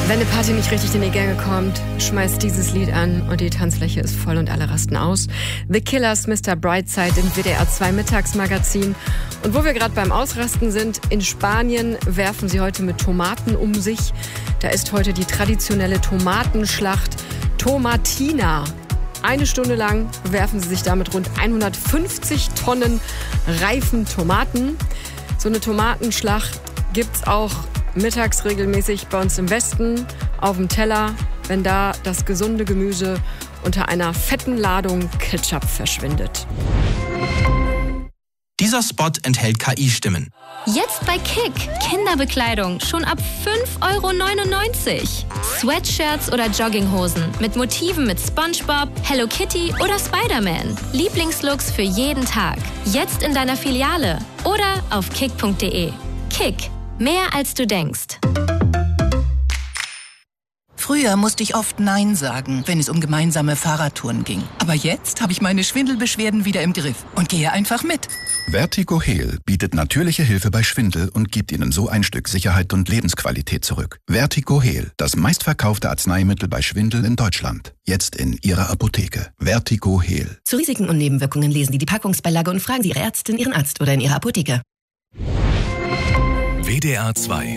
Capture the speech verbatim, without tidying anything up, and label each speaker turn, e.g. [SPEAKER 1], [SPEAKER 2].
[SPEAKER 1] Wenn eine Party nicht richtig in die Gänge kommt, schmeißt dieses Lied an und die Tanzfläche ist voll und alle rasten aus. The Killers, Mister Brightside im W D R zwei Mittagsmagazin. Und wo wir gerade beim Ausrasten sind, in Spanien werfen sie heute mit Tomaten um sich. Da ist heute die traditionelle Tomatenschlacht Tomatina. Eine Stunde lang werfen sie sich damit rund hundertfünfzig Tonnen reifen Tomaten. So eine Tomatenschlacht gibt's auch mittags regelmäßig bei uns im Westen auf dem Teller, wenn da das gesunde Gemüse unter einer fetten Ladung Ketchup verschwindet.
[SPEAKER 2] Dieser Spot enthält K I-Stimmen.
[SPEAKER 3] Jetzt bei Kick. Kinderbekleidung schon ab fünf Euro neunundneunzig. Sweatshirts oder Jogginghosen mit Motiven mit SpongeBob, Hello Kitty oder Spider-Man. Lieblingslooks für jeden Tag. Jetzt in deiner Filiale oder auf kick punkt de. Kick. Mehr als du denkst.
[SPEAKER 4] Früher musste ich oft Nein sagen, wenn es um gemeinsame Fahrradtouren ging. Aber jetzt habe ich meine Schwindelbeschwerden wieder im Griff und gehe einfach mit.
[SPEAKER 5] Vertigo Heal bietet natürliche Hilfe bei Schwindel und gibt Ihnen so ein Stück Sicherheit und Lebensqualität zurück. Vertigo Heal, das meistverkaufte Arzneimittel bei Schwindel in Deutschland. Jetzt in Ihrer Apotheke. Vertigo Heal.
[SPEAKER 6] Zu Risiken und Nebenwirkungen lesen Sie die Packungsbeilage und fragen Sie Ihre Ärztin, Ihren Arzt oder in Ihrer Apotheke.
[SPEAKER 7] W D R zwei